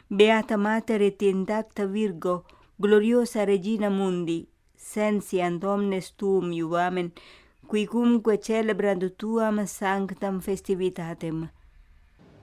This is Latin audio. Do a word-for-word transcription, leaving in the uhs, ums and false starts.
Beata Mater et intacta Virgo, gloriosa Regina Mundi, sensiant omnes tuum iuamen, quicumque celebrant tuam sanctam festivitatem,